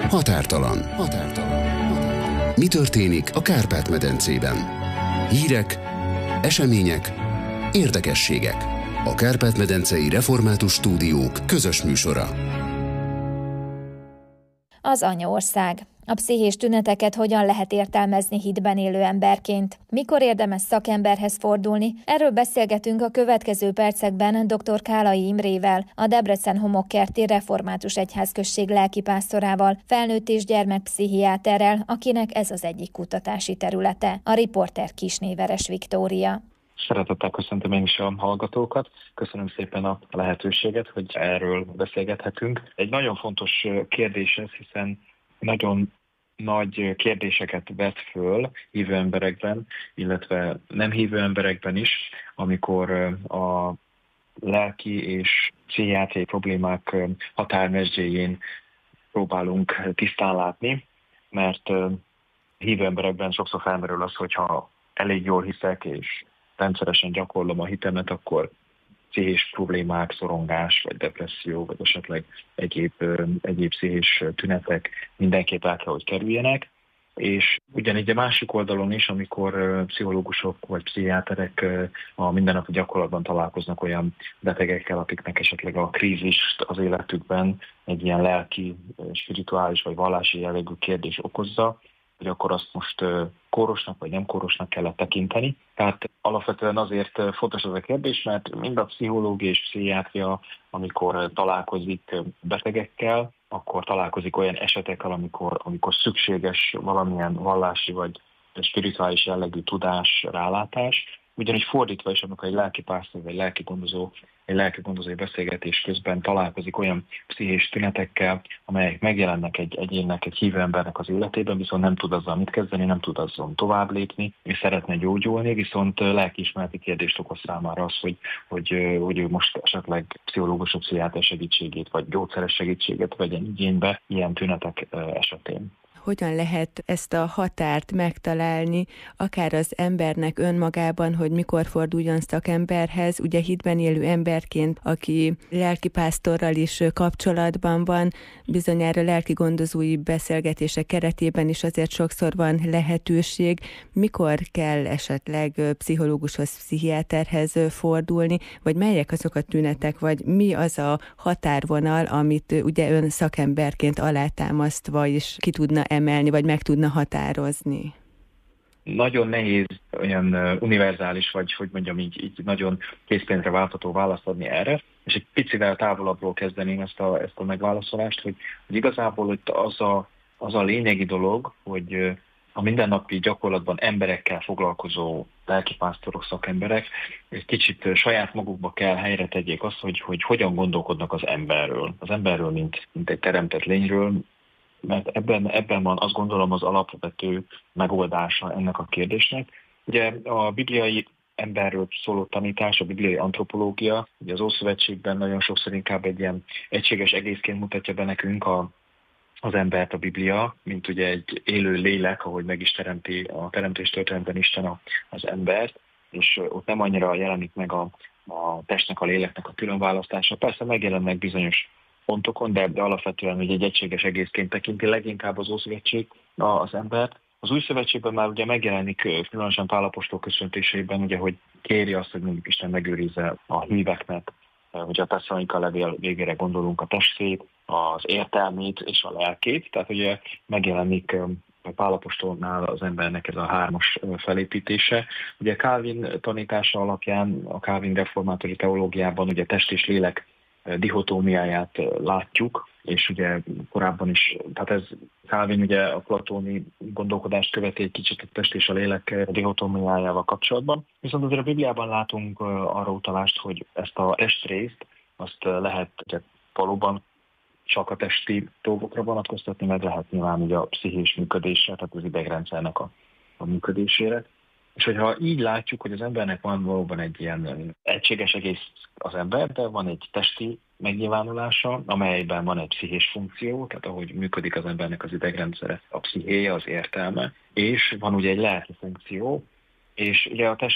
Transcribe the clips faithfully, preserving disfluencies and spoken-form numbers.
Határtalan. Határtalan. Mi történik a Kárpát-medencében? Hírek, események, érdekességek. A Kárpát-medencei Református Stúdiók közös műsora. Az anyaország. A pszichés tüneteket hogyan lehet értelmezni hitben élő emberként? Mikor érdemes szakemberhez fordulni? Erről beszélgetünk a következő percekben dr. Kálai Imrével, a Debrecen Homokkerti Református Egyházközség lelkipásztorával, felnőtt és gyermekpszichiáterrel, akinek ez az egyik kutatási területe. A riporter Kisnéveres Viktória. Szeretettel köszöntöm én is a hallgatókat. Köszönöm szépen a lehetőséget, hogy erről beszélgethetünk. Egy nagyon fontos kérdés ez, hiszen nagyon nagy kérdéseket vet föl hívő emberekben, illetve nem hívő emberekben is, amikor a lelki és pszichiátriai problémák határmezőjén próbálunk tisztán látni, mert hívő emberekben sokszor felmerül az, hogyha elég jól hiszek és rendszeresen gyakorlom a hitemet, akkor pszichés problémák, szorongás, vagy depresszió, vagy esetleg egyéb, egyéb pszichés tünetek mindenképp el kell, hogy kerüljenek. És ugyanígy a másik oldalon is, amikor pszichológusok vagy pszichiáterek a mindennapi gyakorlatban találkoznak olyan betegekkel, akiknek esetleg a krízist az életükben egy ilyen lelki, spirituális vagy vallási jellegű kérdés okozza, hogy akkor azt most kórosnak vagy nem kórosnak kellett tekinteni. Tehát alapvetően azért fontos ez a kérdés, mert mind a pszichológia és pszichiátria, amikor találkozik betegekkel, akkor találkozik olyan esetekkel, amikor, amikor szükséges valamilyen vallási vagy spirituális jellegű tudás, rálátás. Ugyanis fordítva is, amikor egy lelkipásztor vagy lelki gondozó, egy lelki gondozói beszélgetés közben találkozik olyan pszichés tünetekkel, amelyek megjelennek egy egyénnek, egy hívő embernek az életében, viszont nem tud azzal mit kezdeni, nem tud azzal tovább lépni, és szeretne gyógyulni, viszont lelkiismereti kérdést okoz számára az, hogy, hogy, hogy ő most esetleg pszichológusok, pszichiáter segítségét, vagy gyógyszeres segítséget vegyen igénybe ilyen tünetek esetén. Hogyan lehet ezt a határt megtalálni, akár az embernek önmagában, hogy mikor forduljon szakemberhez, ugye hitben élő emberként, aki lelkipásztorral is kapcsolatban van, bizonyára lelki gondozói beszélgetések keretében is azért sokszor van lehetőség, mikor kell esetleg pszichológushoz, pszichiáterhez fordulni, vagy melyek azok a tünetek, vagy mi az a határvonal, amit ugye ön szakemberként alátámasztva is ki tudna emelni, vagy meg tudna határozni? Nagyon nehéz olyan univerzális, vagy hogy mondjam így, így nagyon készpénzre váltható választ adni erre, és egy picivel távolabbról kezdeném ezt a, ezt a megválaszolást, hogy, hogy igazából hogy az, a, az a lényegi dolog, hogy a mindennapi gyakorlatban emberekkel foglalkozó lelkipásztorok, szakemberek egy kicsit saját magukba kell helyre tegyék azt, hogy, hogy hogyan gondolkodnak az emberről. Az emberről, mint, mint egy teremtett lényről, mert ebben, ebben van azt gondolom az alapvető megoldása ennek a kérdésnek. Ugye a bibliai emberről szóló tanítás, a bibliai antropológia, ugye az Ószövetségben nagyon sokszor inkább egy ilyen egységes egészként mutatja be nekünk a, az embert a Biblia, mint ugye egy élő lélek, ahogy meg is teremti a teremtés történetben Isten a, az embert, és ott nem annyira jelenik meg a, a testnek, a léleknek a különválasztása. Persze megjelennek bizonyos pontokon, de, de alapvetően hogy egy egységes egészként tekinti leginkább az Ószövetség az embert. Az Új Szövetségben már ugye megjelenik, különösen Pál apostol köszöntéseiben, ugye, hogy kéri azt, hogy mondjuk Isten megőrizze a híveknek, ugye a Tesszalonika levél végére gondolunk a testét, az értelmét és a lelkét, tehát ugye megjelenik Pál apostolnál az embernek ez a hármas felépítése. Ugye Calvin tanítása alapján a Calvin reformátori teológiában ugye test és lélek dihotómiáját látjuk, és ugye korábban is, tehát ez Calvin ugye a platóni gondolkodást követi egy kicsit a test és a lélek dihotómiájával kapcsolatban. Viszont azért a Bibliában látunk arra utalást, hogy ezt a testrészt azt lehet ugye, valóban csak a testi dolgokra vonatkoztatni, meg lehet nyilván ugye a pszichés működésre, tehát az idegrendszernek a, a működésére. És hogyha így látjuk, hogy az embernek van valóban egy ilyen egységes egész az ember, de van egy testi megnyilvánulása, amelyben van egy pszichés funkció, tehát ahogy működik az embernek az idegrendszere, a pszichéje, az értelme, és van ugye egy lelki funkció, és ugye a testi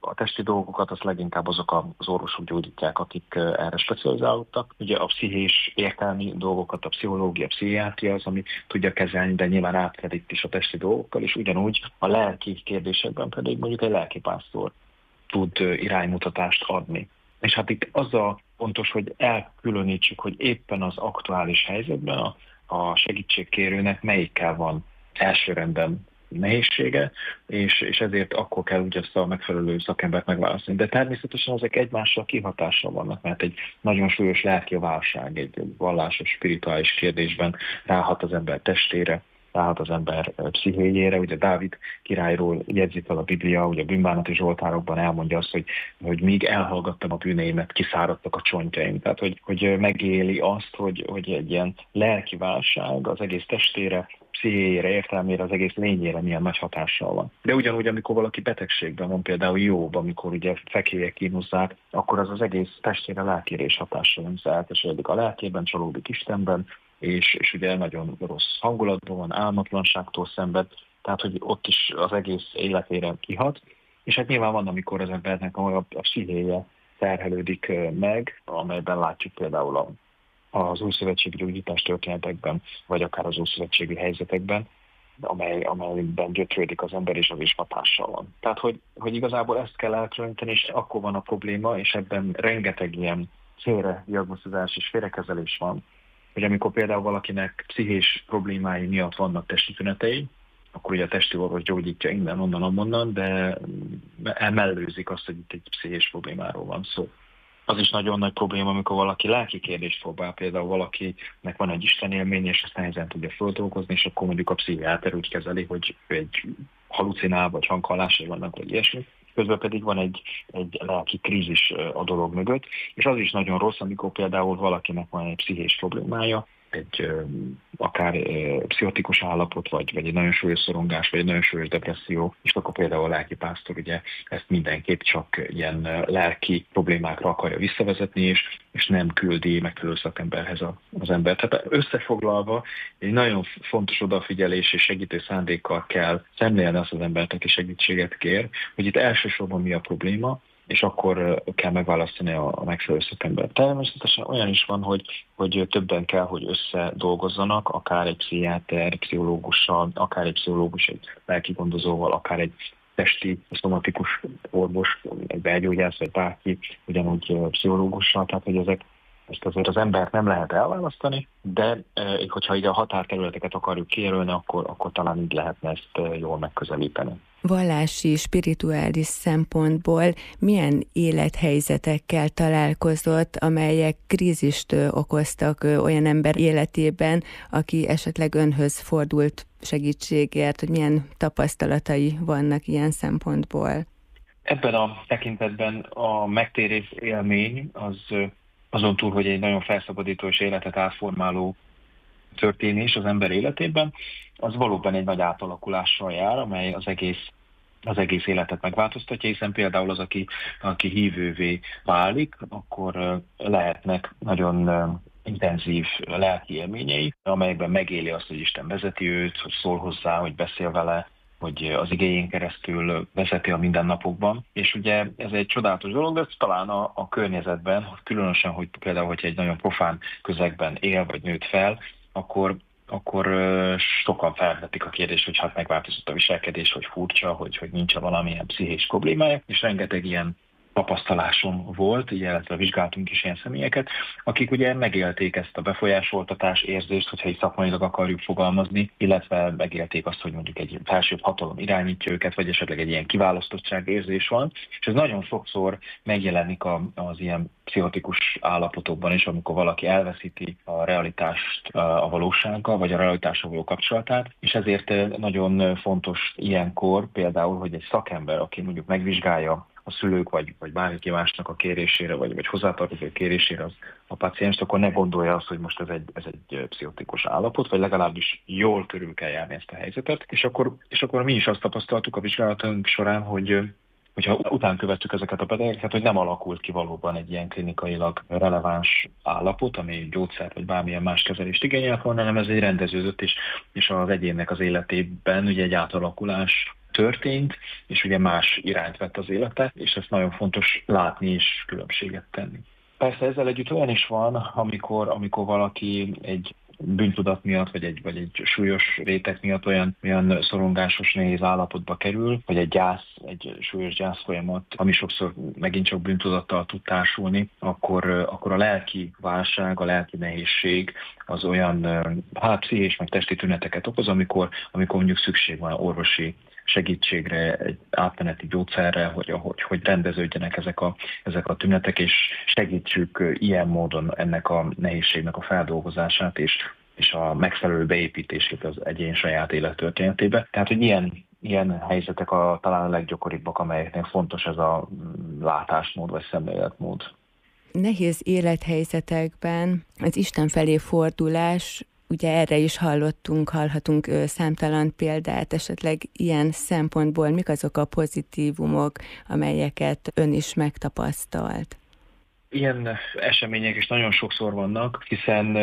a testi dolgokat azt leginkább azok az orvosok gyógyítják, akik erre specializálódtak. Ugye a pszichés értelmi dolgokat, a pszichológia, a pszichiátria az, ami tudja kezelni, de nyilván átfed itt is a testi dolgokkal, és ugyanúgy a lelki kérdésekben pedig mondjuk egy lelkipásztor tud iránymutatást adni. És hát itt az a fontos, hogy elkülönítsük, hogy éppen az aktuális helyzetben a, a segítségkérőnek melyikkel van elsőrendben nehézsége, és, és ezért akkor kell úgy ezt a megfelelő szakembert megválasztani. De természetesen ezek egymással kihatással vannak, mert egy nagyon súlyos lelki válság, egy vallásos, spirituális kérdésben ráhat az ember testére, ráhat az ember pszichéjére. Ugye Dávid királyról jegyzi fel a Biblia, ugye a bűnbánati zsoltárokban elmondja azt, hogy, hogy míg elhallgattam a bűneimet, kiszáradtak a csontjaim. Tehát, hogy, hogy megéli azt, hogy, hogy egy ilyen lelki válság az egész testére, pszichéjére, értelmére, az egész lényére milyen nagy hatással van. De ugyanúgy, amikor valaki betegségben van, például Jobb, amikor ugye fekélyek kínozzák, akkor az az egész testére, lelkére is hatással van, elkeseredik a lelkében, csalódik Istenben, és, és ugye nagyon rossz hangulatban van, álmatlanságtól szenved, tehát hogy ott is az egész életére kihat. És hát nyilván van, amikor az embernek a, a pszichéje terhelődik meg, amelyben látjuk például a az újszövetségi gyógyítás történetekben, vagy akár az újszövetségi helyzetekben, amely, amelyben gyötrődik az ember, és az is hatással van. Tehát, hogy, hogy igazából ezt kell elkülöníteni, és akkor van a probléma, és ebben rengeteg ilyen félrediagnosztizás és félrekezelés van, hogy amikor például valakinek pszichés problémái miatt vannak testi tünetei, akkor ugye a testi orvos gyógyítja innen, onnan, amonnan, de emellőzik azt, hogy itt egy pszichés problémáról van szó. Az is nagyon nagy probléma, amikor valaki lelki kérdést próbál, például valakinek van egy istenélmény, és ezt nehezen tudja földolgozni, és akkor mondjuk a pszichiáter úgy kezeli, hogy egy halucinál, vagy hanghallásai vannak, vagy ilyesmi. Közben pedig van egy, egy lelki krízis a dolog mögött, és az is nagyon rossz, amikor például valakinek van egy pszichés problémája, egy akár pszichotikus állapot, vagy, vagy egy nagyon súlyos szorongás, vagy egy nagyon súlyos depresszió, és akkor például a lelkipásztor ugye ezt mindenképp csak ilyen lelki problémákra akarja visszavezetni, és, és nem küldi megfelelő szakemberhez az ember. Tehát összefoglalva egy nagyon fontos odafigyelés és segítő szándékkal kell szemlélni azt az embert, aki segítséget kér, hogy itt elsősorban mi a probléma, és akkor kell megválasztani a megfelelő szakembert. Természetesen olyan is van, hogy, hogy többen kell, hogy összedolgozzanak, akár egy pszichiáter, pszichológussal, akár egy pszichológus, egy lelkigondozóval, akár egy testi, szomatikus orvos, egy belgyógyász, vagy bárki, ugyanúgy pszichológussal, tehát hogy ezek ezt azért az embert nem lehet elválasztani, de hogyha így a határterületeket akarjuk kijelölni, akkor, akkor talán így lehetne ezt jól megközelíteni. Vallási, spirituális szempontból milyen élethelyzetekkel találkozott, amelyek krízist okoztak olyan ember életében, aki esetleg önhöz fordult segítségért, hogy milyen tapasztalatai vannak ilyen szempontból? Ebben a tekintetben a megtérés élmény az azon túl, hogy egy nagyon felszabadító és életet átformáló történés az ember életében, az valóban egy nagy átalakulással jár, amely az egész, az egész életet megváltoztatja, hiszen például az, aki, aki hívővé válik, akkor lehetnek nagyon intenzív lelki élményei, amelyekben megéli azt, hogy Isten vezeti őt, hogy szól hozzá, hogy beszél vele, hogy az igéjén keresztül vezeti a mindennapokban. És ugye ez egy csodálatos dolog, de ez talán a, a környezetben, különösen, hogy például, hogyha egy nagyon profán közegben él vagy nőtt fel, akkor, akkor sokan felvetik a kérdést, hogy hát megváltozott a viselkedés, hogy furcsa, hogy, hogy nincs valamilyen pszichés problémája, és rengeteg ilyen tapasztalásom volt, illetve vizsgáltunk is ilyen személyeket, akik ugye megélték ezt a befolyásoltatás érzést, hogyha így szakmailag akarjuk fogalmazni, illetve megélték azt, hogy mondjuk egy felsőbb hatalom irányítja őket, vagy esetleg egy ilyen kiválasztottság érzés van, és ez nagyon sokszor megjelenik az ilyen pszichotikus állapotokban is, amikor valaki elveszíti a realitást a valósággal, vagy a realitással való kapcsolatát, és ezért nagyon fontos ilyenkor például, hogy egy szakember, aki mondjuk megvizsgálja a szülők, vagy, vagy bárki másnak a kérésére, vagy, vagy hozzátartozó kérésére az, a pácienst, akkor ne gondolja azt, hogy most ez egy, ez egy pszichotikus állapot, vagy legalábbis jól körül kell járni ezt a helyzetet. És akkor, és akkor mi is azt tapasztaltuk a vizsgálatunk során, hogy hogyha után követtük ezeket a betegeket, hogy nem alakult ki valóban egy ilyen klinikailag releváns állapot, ami gyógyszert vagy bármilyen más kezelést igényelt volna, hanem ez egy rendeződött, és, és az egyénnek az életében ugye egy átalakulás történt, és ugye más irányt vett az élete, és ezt nagyon fontos látni és különbséget tenni. Persze ezzel együtt olyan is van, amikor, amikor valaki egy bűntudat miatt, vagy egy, vagy egy súlyos réteg miatt olyan, olyan szorongásos, nehéz állapotba kerül, vagy egy gyász, egy súlyos gyász folyamat, ami sokszor megint csak bűntudattal tud társulni, akkor, akkor a lelki válság, a lelki nehézség az olyan hát pszichés meg testi tüneteket okoz, amikor, amikor mondjuk szükség van orvosi segítségre, egy átmeneti gyógyszerre, hogy, hogy, hogy rendeződjenek ezek a, ezek a tünetek, és segítsük ilyen módon ennek a nehézségnek a feldolgozását, és, és a megfelelő beépítését az egyén saját élettörténetébe. Tehát, hogy ilyen, ilyen helyzetek a, talán a leggyakoribbak, amelyeknek fontos ez a látásmód vagy szemléletmód. Nehéz élethelyzetekben az Isten felé fordulás, ugye erre is hallottunk, hallhatunk számtalan példát, esetleg ilyen szempontból mik azok a pozitívumok, amelyeket ön is megtapasztalt? Ilyen események is nagyon sokszor vannak, hiszen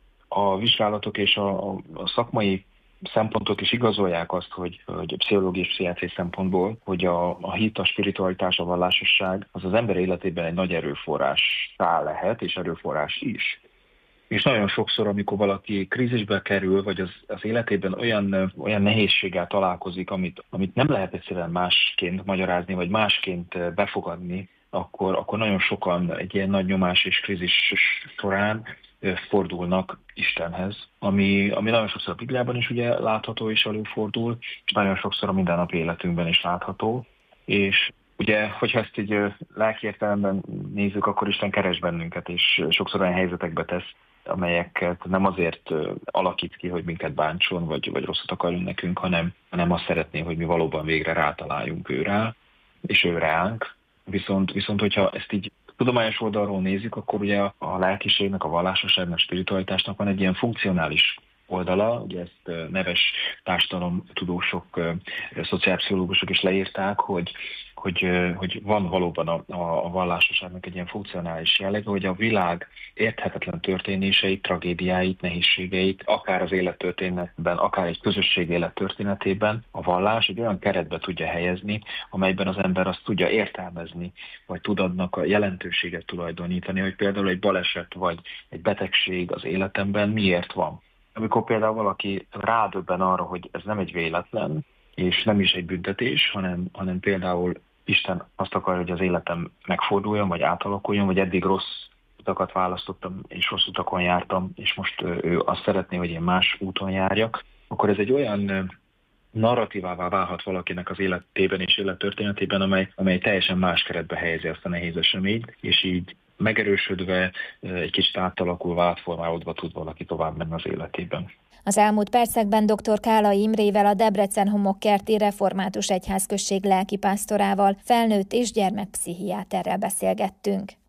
a vizsgálatok és a, a szakmai szempontok is igazolják azt, hogy, hogy a pszichológiai és pszichiátriai szempontból, hogy a, a hit, a spiritualitás, a vallásosság az az ember életében egy nagy erőforrássá lehet, és erőforrás is. És nagyon sokszor, amikor valaki krízisbe kerül, vagy az, az életében olyan, olyan nehézséggel találkozik, amit, amit nem lehet egyszerűen másként magyarázni, vagy másként befogadni, akkor, akkor nagyon sokan egy ilyen nagy nyomás és krízis során fordulnak Istenhez, ami, ami nagyon sokszor a Bibliában is ugye látható és előfordul, és nagyon sokszor a mindennapi életünkben is látható. És ugye, hogyha ezt így lelki értelemben nézzük, akkor Isten keres bennünket, és sokszor olyan helyzetekbe tesz, amelyeket nem azért alakít ki, hogy minket bántson, vagy, vagy rosszat akarjon nekünk, hanem, hanem azt szeretné, hogy mi valóban végre rátaláljunk ő rá, és ő ránk. Viszont, viszont hogyha ezt így tudományos oldalról nézzük, akkor ugye a lelkiségnek, a vallásosságnak, a spiritualitásnak van egy ilyen funkcionális oldala, ugye ezt neves társadalomtudósok, szociálpszichológusok is leírták, hogy, hogy, hogy van valóban a, a, a vallásosságnak egy ilyen funkcionális jellege, hogy a világ érthetetlen történéseit, tragédiáit, nehézségeit, akár az élettörténetben, akár egy közösség élettörténetében a vallás egy olyan keretbe tudja helyezni, amelyben az ember azt tudja értelmezni, vagy tud annak a jelentőséget tulajdonítani, hogy például egy baleset vagy egy betegség az életemben miért van. Amikor például valaki rádöbben arra, hogy ez nem egy véletlen, és nem is egy büntetés, hanem, hanem például Isten azt akarja, hogy az életem megforduljon, vagy átalakuljon, vagy eddig rossz utakat választottam, és rossz utakon jártam, és most ő azt szeretné, hogy én más úton járjak, akkor ez egy olyan narratívává válhat valakinek az életében és élettörténetében, amely, amely teljesen más keretbe helyezi azt a nehéz eseményt, és így megerősödve, egy kicsit átalakulva, átformálódva tud valaki tovább menni az életében. Az elmúlt percekben dr. Kálai Imrével, a Debrecen Homokkerti Református Egyházközség lelkipásztorával, felnőtt és gyermekpszichiáterrel beszélgettünk.